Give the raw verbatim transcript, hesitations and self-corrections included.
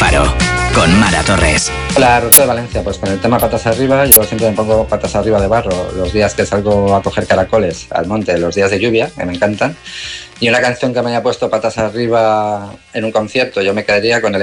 Faro, con Mara Torres. Hola, Rosa de Valencia. Pues con el tema patas arriba, yo siempre me pongo patas arriba de barro los días que salgo a coger caracoles al monte, los días de lluvia, que me encantan. Y una canción que me haya puesto patas arriba en un concierto, yo me quedaría con el